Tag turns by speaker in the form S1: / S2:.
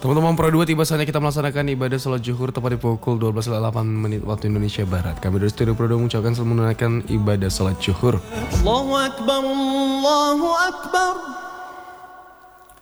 S1: Teman-teman Pro 2, tiba saatnya kita melaksanakan ibadah salat zuhur tepat di pukul 12:08 waktu Indonesia Barat. Kami dari studio Pro 2 mengucapkan selamat menunaikan ibadah salat zuhur.
S2: Allahu Akbar, Allahu Akbar.